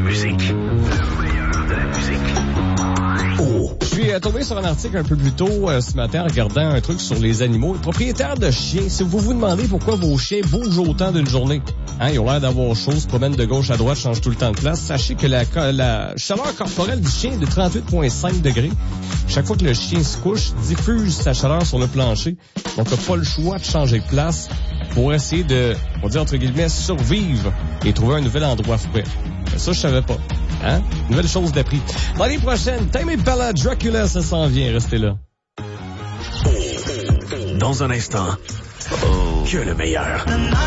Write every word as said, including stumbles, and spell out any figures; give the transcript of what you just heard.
musique. Le meilleur de la musique. Oh. Je suis euh, tombé sur un article un peu plus tôt euh, ce matin en regardant un truc sur les animaux. Les propriétaires de chiens, si vous vous demandez pourquoi vos chiens bougent autant d'une journée, hein, ils ont l'air d'avoir chaud, se promènent de gauche à droite, changent tout le temps de place, sachez que la, la chaleur corporelle du chien est de trente-huit virgule cinq degrés. Chaque fois que le chien se couche, diffuse sa chaleur sur le plancher. Donc, il n'a pas le choix de changer de place pour essayer de, on va dire entre guillemets, survivre et trouver un nouvel endroit frais. Ça, je savais pas. Hein? Nouvelle chose d'appris. L'année prochaine, Tame Impala, Dracula, ça s'en vient. Restez là. Dans un instant, oh, que le meilleur.